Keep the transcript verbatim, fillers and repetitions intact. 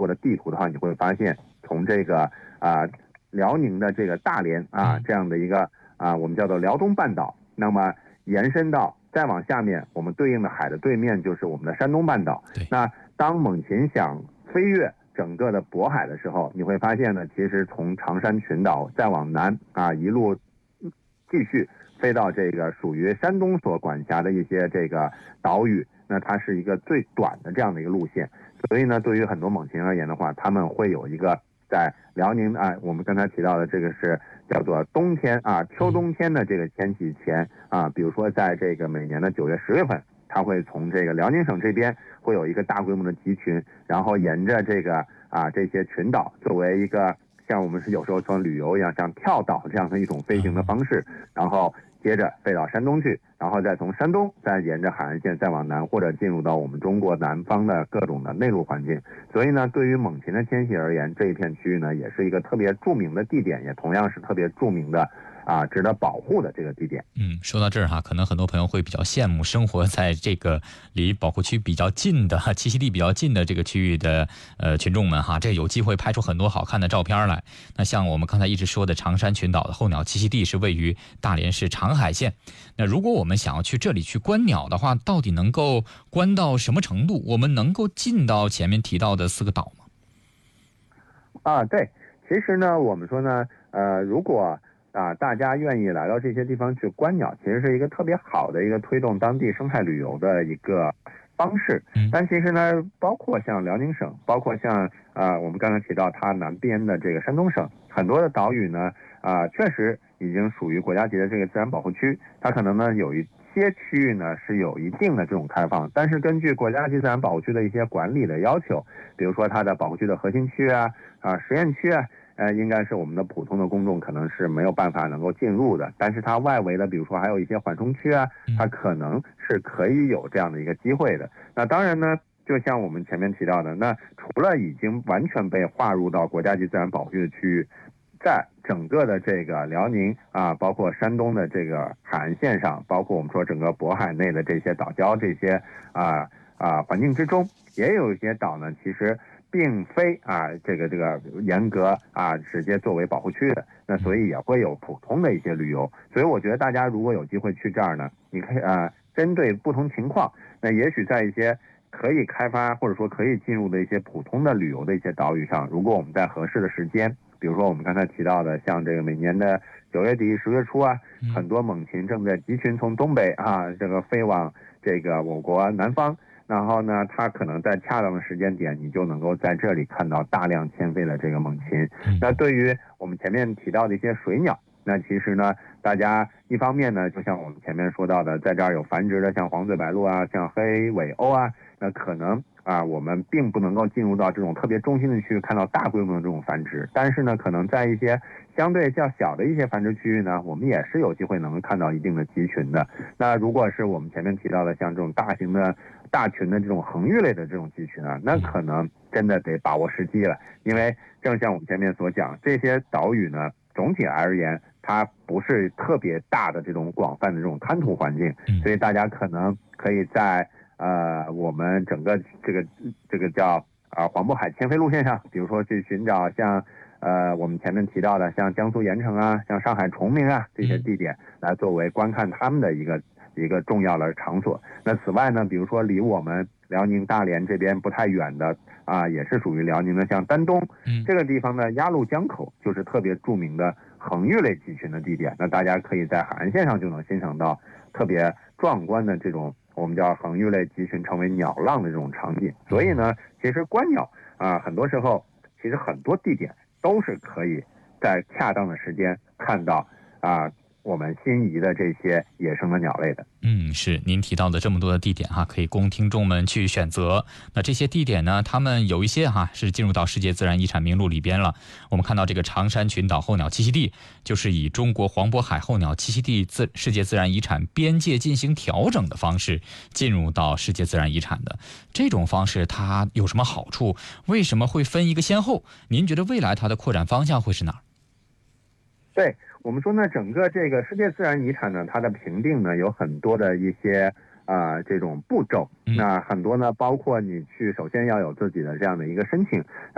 的地图的话，你会发现从这个啊、呃、辽宁的这个大连啊这样的一个啊、呃、我们叫做辽东半岛，那么延伸到再往下面，我们对应的海的对面就是我们的山东半岛。那当猛禽想飞越整个的渤海的时候，你会发现呢，其实从长山群岛再往南啊，一路继续飞到这个属于山东所管辖的一些这个岛屿，那它是一个最短的这样的一个路线。所以呢，对于很多猛禽而言的话，他们会有一个在辽宁啊，我们刚才提到的这个是叫做冬天啊，秋冬天的这个迁徙前啊，比如说在这个每年的九月、十月份，它会从这个辽宁省这边会有一个大规模的集群，然后沿着这个啊这些群岛作为一个像我们是有时候说旅游一样，像跳岛这样的一种飞行的方式，然后接着飞到山东去，然后再从山东再沿着海岸线再往南，或者进入到我们中国南方的各种的内陆环境。所以呢，对于猛禽的迁徙而言，这一片区域呢也是一个特别著名的地点，也同样是特别著名的啊，值得保护的这个地点。 嗯，说到这儿哈，可能很多朋友会比较羡慕生活在这个离保护区比较近的、栖息地比较近的这个区域的呃群众们哈，这有机会拍出很多好看的照片来。那像我们刚才一直说的长山群岛的候鸟栖息地是位于大连市长海县。那如果我们想要去这里去观鸟的话，到底能够观到什么程度？我们能够进到前面提到的四个岛吗？ 啊，对，其实呢，我们说呢，呃，如果啊，大家愿意来到这些地方去观鸟，其实是一个特别好的一个推动当地生态旅游的一个方式。但其实呢，包括像辽宁省，包括像啊、呃、我们刚才提到它南边的这个山东省，很多的岛屿呢啊、呃、确实已经属于国家级的这个自然保护区，它可能呢有一些区域呢是有一定的这种开放，但是根据国家级自然保护区的一些管理的要求，比如说它的保护区的核心区啊啊实验区啊。呃，应该是我们的普通的公众可能是没有办法能够进入的，但是它外围的，比如说还有一些缓冲区啊，它可能是可以有这样的一个机会的。那当然呢，就像我们前面提到的，那除了已经完全被划入到国家级自然保护区的区域，在整个的这个辽宁啊，包括山东的这个海岸线上，包括我们说整个渤海内的这些岛礁这些啊啊环境之中，也有一些岛呢，其实并非啊，这个这个严格啊，直接作为保护区的，那所以也会有普通的一些旅游。所以我觉得大家如果有机会去这儿呢，你可以啊，针对不同情况，那也许在一些可以开发或者说可以进入的一些普通的旅游的一些岛屿上，如果我们在合适的时间，比如说我们刚才提到的，像这个每年的九月底、十月初啊，很多猛禽正在集群从东北啊这个飞往这个我国南方。然后呢，它可能在恰当的时间点，你就能够在这里看到大量迁飞的这个猛禽。那对于我们前面提到的一些水鸟，那其实呢，大家一方面呢，就像我们前面说到的，在这儿有繁殖的，像黄嘴白鹭啊，像黑尾鸥啊，那可能啊，我们并不能够进入到这种特别中心的区域看到大规模的这种繁殖，但是呢，可能在一些相对较小的一些繁殖区域呢，我们也是有机会能够看到一定的集群的。那如果是我们前面提到的像这种大型的大群的这种恒育类的这种集群啊，那可能真的得把握时机了，因为正像我们前面所讲，这些岛屿呢，总体而言，它不是特别大的这种广泛的这种滩涂环境，所以大家可能可以在呃我们整个这个这个叫啊、呃、黄渤海迁飞路线上，比如说去寻找像呃我们前面提到的像江苏盐城啊，像上海崇明啊这些地点，来作为观看他们的一个一个重要的场所。那此外呢，比如说离我们辽宁大连这边不太远的啊，也是属于辽宁的，像丹东、嗯、这个地方呢，鸭绿江口就是特别著名的恒育类集群的地点。那大家可以在海岸线上就能欣赏到特别壮观的这种我们叫恒育类集群成为鸟浪的这种场景。所以呢，其实观鸟啊，很多时候其实很多地点都是可以在恰当的时间看到啊我们心仪的这些野生的鸟类的。 嗯，是您提到的这么多的地点哈，可以供听众们去选择。那这些地点呢，他们有一些哈是进入到世界自然遗产名录里边了。我们看到这个长山群岛候鸟栖息地，就是以中国黄渤海候鸟栖息地自世界自然遗产边界进行调整的方式进入到世界自然遗产的。这种方式它有什么好处？为什么会分一个先后？您觉得未来它的扩展方向会是哪儿？ 对，我们说呢，整个这个世界自然遗产呢，它的评定呢有很多的一些啊、呃、这种步骤，那很多呢包括你去首先要有自己的这样的一个申请。